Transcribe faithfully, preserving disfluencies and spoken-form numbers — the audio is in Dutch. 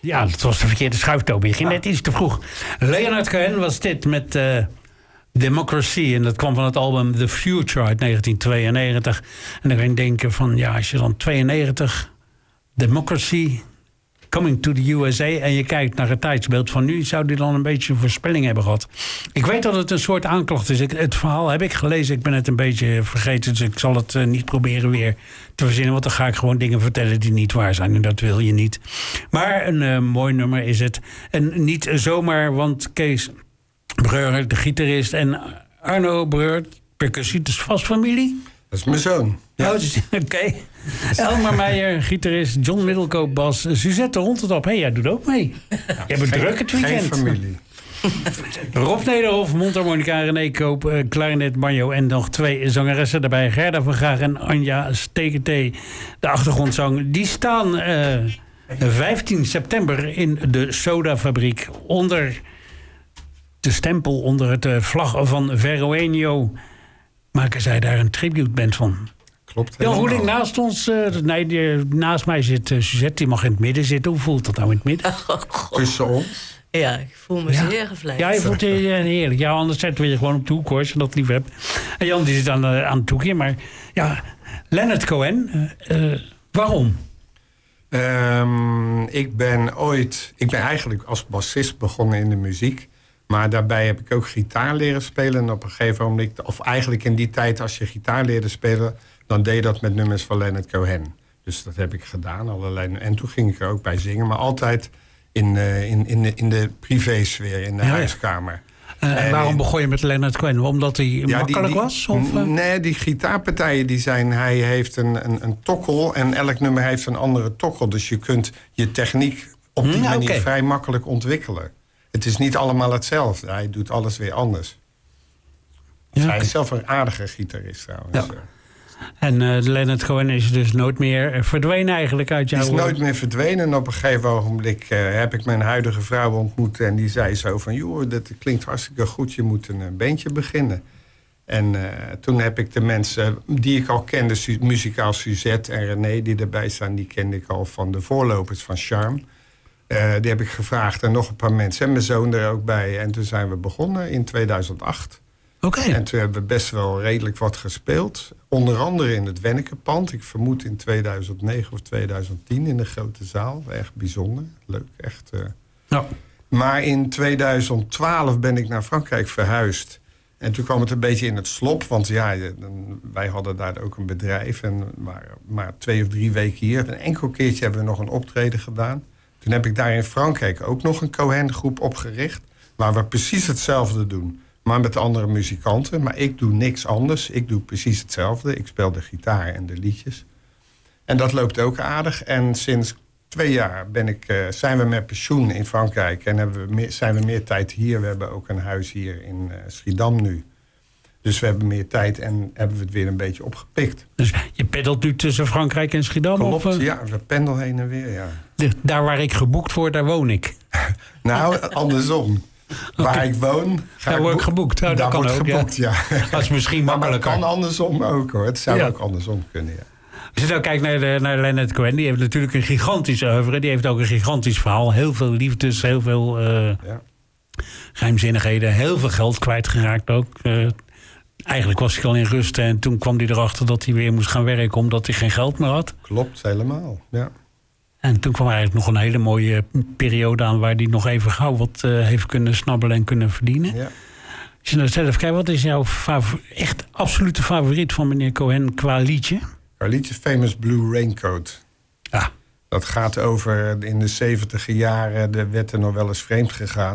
Ja, het was de verkeerde schuiftoon. Je ging net iets te vroeg. Leonard Cohen was dit met uh, Democracy. En dat kwam van het album The Future uit negentien tweeënnegentig. En dan kan je denken van, ja, als je dan tweeënnegentig... Democracy... Coming to the U S A en je kijkt naar het tijdsbeeld van nu... zou die dan een beetje een voorspelling hebben gehad. Ik weet dat het een soort aanklacht is. Ik, het verhaal heb ik gelezen, ik ben het een beetje vergeten... dus ik zal het uh, niet proberen weer te verzinnen... want dan ga ik gewoon dingen vertellen die niet waar zijn... en dat wil je niet. Maar een uh, mooi nummer is het. En niet zomaar, want Kees Breuer, de gitarist... en Arno Breuer, percussie, dus vast familie... Dat is mijn zoon. Ja. Oh, oké. Okay. Elmer Meijer, gitarist, John Middelkoop, bas, Suzette Rondetop. Hé, hey, jij doet ook mee. Ja, jij bent druk het weekend. Geen familie. Rob Nederhof, mondharmonica, René Koop, uh, klarinet, banjo... en nog twee zangeressen daarbij. Gerda van Gaag en Anja Steketee, de achtergrondzang. Die staan uh, vijftien september in de Sodafabriek... onder de stempel, onder het uh, vlag van Veroenio... maken zij daar een tributeband van. Klopt. Jan Roeling naast ons. Uh, nee, die, naast mij zit uh, Suzette. Die mag in het midden zitten. Hoe voelt dat nou in het midden? Oh, tussen ons? Ja, ik voel me ja. zeer gevleid. Ja, je voelt je uh, heerlijk. Ja, anders zetten we je gewoon op de hoek, hoor, als je dat lief hebt. En Jan die zit aan, uh, aan het hoekje. Maar ja, Leonard Cohen. Uh, uh, waarom? Um, ik ben ooit... Ik ben eigenlijk als bassist begonnen in de muziek. Maar daarbij heb ik ook gitaar leren spelen. En op een gegeven moment... Of eigenlijk in die tijd, als je gitaar leerde spelen... dan deed je dat met nummers van Leonard Cohen. Dus dat heb ik gedaan. Allerlei, en toen ging ik er ook bij zingen. Maar altijd in, uh, in, in, de, in de privésfeer, in de ja, huiskamer. Uh, en waarom begon je met Leonard Cohen? Omdat hij ja, makkelijk die, die, was? Of? Nee, die gitaarpartijen die zijn... Hij heeft een, een, een tokkel en elk nummer heeft een andere tokkel. Dus je kunt je techniek op die hmm, manier okay. vrij makkelijk ontwikkelen. Het is niet allemaal hetzelfde. Hij doet alles weer anders. Ja, hij okay. is zelf een aardige gitarist trouwens. Ja. En uh, Leonard Cohen is dus nooit meer verdwenen eigenlijk uit jouw... Hij is nooit meer verdwenen. En op een gegeven ogenblik uh, heb ik mijn huidige vrouw ontmoet. En die zei zo van... joh, dat klinkt hartstikke goed. Je moet een uh, bandje beginnen. En uh, toen heb ik de mensen die ik al kende... Su- muzikaal Suzette en René die erbij staan... die kende ik al van de voorlopers van Charm... Uh, die heb ik gevraagd en nog een paar mensen. En mijn zoon er ook bij. En toen zijn we begonnen in tweeduizend acht. Oké. Okay. En toen hebben we best wel redelijk wat gespeeld. Onder andere in het Wennekepand. Ik vermoed in tweeduizend negen of tweeduizend tien in de grote zaal. Echt bijzonder. Leuk, echt. Uh. Ja. Maar in tweeduizend twaalf ben ik naar Frankrijk verhuisd. En toen kwam het een beetje in het slop. Want ja, wij hadden daar ook een bedrijf. En maar, maar twee of drie weken hier. Een enkel keertje hebben we nog een optreden gedaan. Toen heb ik daar in Frankrijk ook nog een Cohen-groep opgericht... waar we precies hetzelfde doen, maar met andere muzikanten. Maar ik doe niks anders. Ik doe precies hetzelfde. Ik speel de gitaar en de liedjes. En dat loopt ook aardig. En sinds twee jaar ben ik, uh, zijn we met pensioen in Frankrijk... en hebben we meer, zijn we meer tijd hier. We hebben ook een huis hier in uh, Schiedam nu. Dus we hebben meer tijd en hebben we het weer een beetje opgepikt. Dus je pendelt nu tussen Frankrijk en Schiedam? Klopt, of, uh... ja, we pendelen heen en weer, ja. De, daar waar ik geboekt word, daar woon ik. Nou, andersom. Okay. Waar ik woon... Ga daar ik word ik geboekt. Oh, daar dat wordt kan ook, geboekt, ja. ja. Dat is misschien makkelijker. Maar het kan andersom ook, hoor. Het zou ja. ook andersom kunnen, ja. Als je nou kijkt naar, de, naar Leonard Cohen... die heeft natuurlijk een gigantisch oeuvre. Die heeft ook een gigantisch verhaal. Heel veel liefdes, heel veel uh, ja. geheimzinnigheden. Heel veel geld kwijtgeraakt ook. Uh, Eigenlijk was hij al in rust en toen kwam hij erachter dat hij weer moest gaan werken omdat hij geen geld meer had. Klopt, helemaal, ja. En toen kwam er eigenlijk nog een hele mooie periode aan waar hij nog even gauw wat uh, heeft kunnen snabbelen en kunnen verdienen. Ja. Als je nou zelf kijkt, wat is jouw favor- echt absolute favoriet van meneer Cohen qua liedje? Haar liedje Famous Blue Raincoat. Ah. Dat gaat over in de zeventiger jaren, de werd er nog wel eens vreemd gegaan.